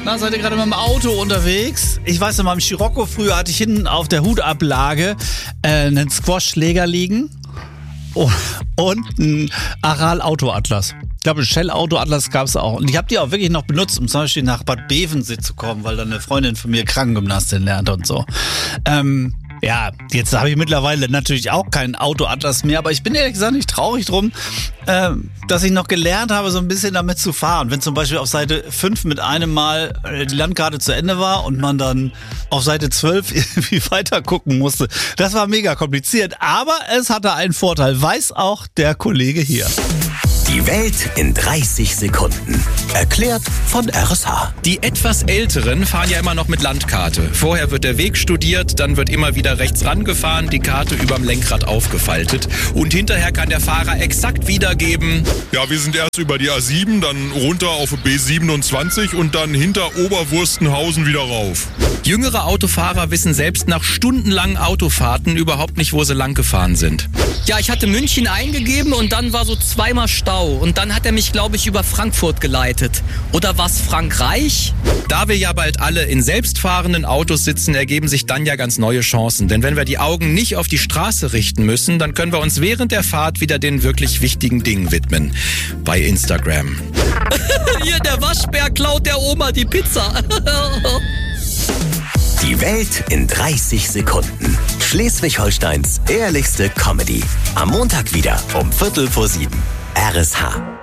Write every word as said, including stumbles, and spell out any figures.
Na, seid ihr gerade mit dem Auto unterwegs? Ich weiß noch mal, im Scirocco früher hatte ich hinten auf der Hutablage äh, einen Squash-Schläger liegen und, und einen Aral-Autoatlas. Ich glaube, einen Shell-Autoatlas gab es auch. Und ich habe die auch wirklich noch benutzt, um zum Beispiel nach Bad Bevense zu kommen, weil da eine Freundin von mir Krankengymnastin lernt und so. Ähm, ja, jetzt habe ich mittlerweile natürlich auch keinen Autoatlas mehr, aber ich bin ehrlich gesagt nicht traurig drum, äh, dass ich noch gelernt habe, so ein bisschen damit zu fahren. Wenn zum Beispiel auf Seite fünf mit einem Mal die Landkarte zu Ende war und man dann auf Seite zwölf irgendwie weiter gucken musste. Das war mega kompliziert, aber es hatte einen Vorteil, weiß auch der Kollege hier. Die Welt in dreißig Sekunden. Erklärt von R S H. Die etwas Älteren fahren ja immer noch mit Landkarte. Vorher wird der Weg studiert, dann wird immer wieder rechts rangefahren, die Karte überm Lenkrad aufgefaltet. Und hinterher kann der Fahrer exakt wiedergeben: Ja, wir sind erst über die A sieben, dann runter auf B siebenundzwanzig und dann hinter Oberwurstenhausen wieder rauf. Jüngere Autofahrer wissen selbst nach stundenlangen Autofahrten überhaupt nicht, wo sie lang gefahren sind. Ja, ich hatte München eingegeben und dann war so zweimal Stau. Und dann hat er mich, glaube ich, über Frankfurt geleitet. Oder was, Frankreich? Da wir ja bald alle in selbstfahrenden Autos sitzen, ergeben sich dann ja ganz neue Chancen. Denn wenn wir die Augen nicht auf die Straße richten müssen, dann können wir uns während der Fahrt wieder den wirklich wichtigen Dingen widmen. Bei Instagram. Hier, der Waschbär klaut der Oma die Pizza. Die Welt in dreißig Sekunden. Schleswig-Holsteins ehrlichste Comedy. Am Montag wieder um Viertel vor sieben. R S H.